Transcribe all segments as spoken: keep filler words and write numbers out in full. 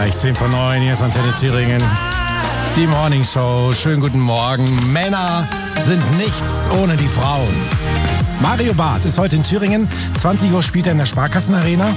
Gleich zehn vor neun, hier ist Antenne Thüringen. Die Morning Show. Schönen guten Morgen. Männer sind nichts ohne die Frauen. Mario Barth ist heute in Thüringen. zwanzig Uhr spielt er in der Sparkassenarena.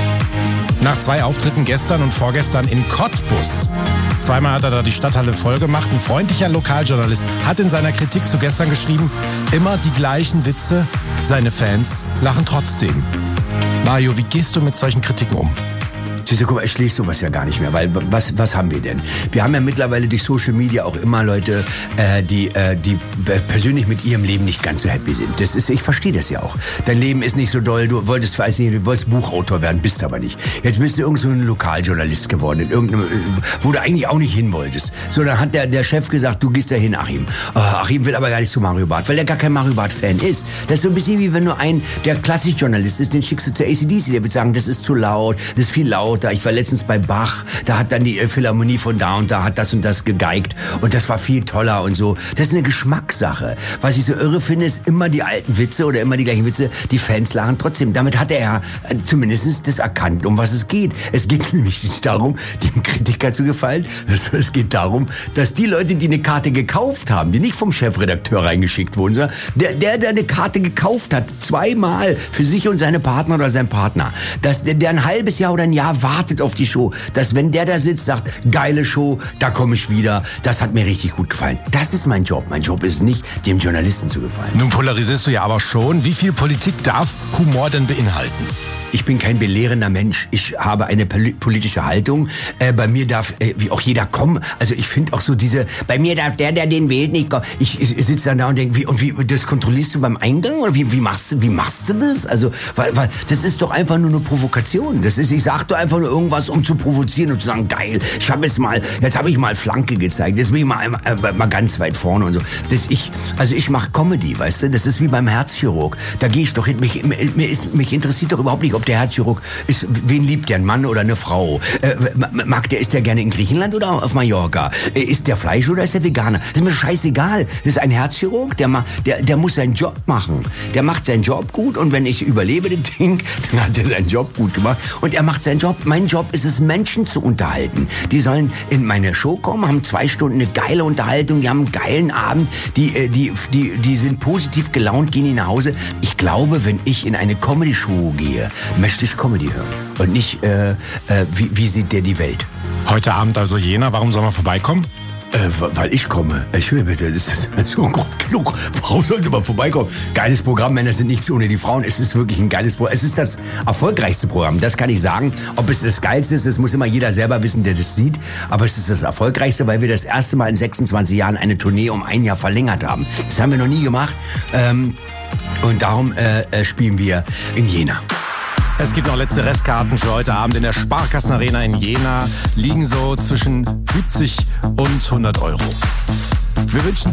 Nach zwei Auftritten gestern und vorgestern in Cottbus. Zweimal hat er da die Stadthalle voll gemacht. Ein freundlicher Lokaljournalist hat in seiner Kritik zu gestern geschrieben, immer die gleichen Witze, seine Fans lachen trotzdem. Mario, wie gehst du mit solchen Kritiken um? Siehst du, guck mal, ich lese sowas ja gar nicht mehr, weil was was haben wir denn? Wir haben ja mittlerweile durch Social Media auch immer Leute, äh, die äh, die persönlich mit ihrem Leben nicht ganz so happy sind. Das ist, ich verstehe das ja auch. Dein Leben ist nicht so doll, du wolltest, weiß nicht, du wolltest Buchautor werden, bist aber nicht. Jetzt bist du irgend so ein Lokaljournalist geworden, in irgendeinem, wo du eigentlich auch nicht hin wolltest. So, dann hat der der Chef gesagt, du gehst da hin, Achim. Oh, Achim will aber gar nicht zu Mario Barth, weil er gar kein Mario Barth-Fan ist. Das ist so ein bisschen wie wenn du ein, der Klassik-Journalist ist, den schickst du zur A C D C, der wird sagen, das ist zu laut, das ist viel laut. Ich war letztens bei Bach, da hat dann die Philharmonie von da und da hat das und das gegeigt und das war viel toller und so. Das ist eine Geschmackssache. Was ich so irre finde, ist immer die alten Witze oder immer die gleichen Witze, die Fans lachen trotzdem. Damit hat er ja zumindest das erkannt, um was es geht. Es geht nämlich nicht darum, dem Kritiker zu gefallen, es geht darum, dass die Leute, die eine Karte gekauft haben, die nicht vom Chefredakteur reingeschickt wurden, sondern der, der, der eine Karte gekauft hat, zweimal für sich und seine Partner oder sein Partner, dass der, der ein halbes Jahr oder ein Jahr wartet auf die Show, dass wenn der da sitzt, sagt, geile Show, da komme ich wieder, das hat mir richtig gut gefallen. Das ist mein Job. Mein Job ist nicht, dem Journalisten zu gefallen. Nun polarisierst du ja aber schon. Wie viel Politik darf Humor denn beinhalten? Ich bin kein belehrender Mensch. Ich habe eine politische Haltung. Äh, bei mir darf, äh, wie auch jeder kommen. Also ich finde auch so diese, bei mir darf der, der den wählt, nicht kommen. Ich, ich, ich sitze dann da und denke, wie, und wie, das kontrollierst du beim Eingang? Oder wie, wie machst du, wie machst du das? Also, weil, weil, das ist doch einfach nur eine Provokation. Das ist, ich sag doch einfach nur irgendwas, um zu provozieren und zu sagen, geil, ich habe jetzt mal, jetzt habe ich mal Flanke gezeigt. Jetzt bin ich mal, äh, mal ganz weit vorne und so. Das ich, also ich mache Comedy, weißt du? Das ist wie beim Herzchirurg. Da gehe ich doch hin. Mich, mir ist, mich interessiert doch überhaupt nicht, ob der Herzchirurg ist, wen liebt der, ein Mann oder eine Frau? Äh, mag der, ist der gerne in Griechenland oder auf Mallorca? Äh, ist der Fleisch oder ist der Veganer? Das ist mir scheißegal. Das ist ein Herzchirurg, der, ma, der, der muss seinen Job machen. Der macht seinen Job gut und wenn ich überlebe den Ding, dann hat er seinen Job gut gemacht und er macht seinen Job. Mein Job ist es, Menschen zu unterhalten. Die sollen in meine Show kommen, haben zwei Stunden eine geile Unterhaltung, die haben einen geilen Abend, die, die, die, die sind positiv gelaunt, gehen nach Hause. Ich glaube, wenn ich in eine Comedy-Show gehe, möchte ich Comedy hören und nicht, äh, äh, wie, wie sieht der die Welt? Heute Abend also Jena, warum soll man vorbeikommen? Äh, weil ich komme. Ich will bitte, das ist so Grund genug. Warum sollte man vorbeikommen? Geiles Programm, Männer sind nichts ohne die Frauen. Es ist wirklich ein geiles Programm. Es ist das erfolgreichste Programm, das kann ich sagen. Ob es das geilste ist, das muss immer jeder selber wissen, der das sieht. Aber es ist das erfolgreichste, weil wir das erste Mal in sechsundzwanzig Jahren eine Tournee um ein Jahr verlängert haben. Das haben wir noch nie gemacht. Ähm, und darum äh, spielen wir in Jena. Es gibt noch letzte Restkarten für heute Abend in der Sparkassenarena in Jena. Liegen so zwischen siebzig und hundert Euro. Wir wünschen dir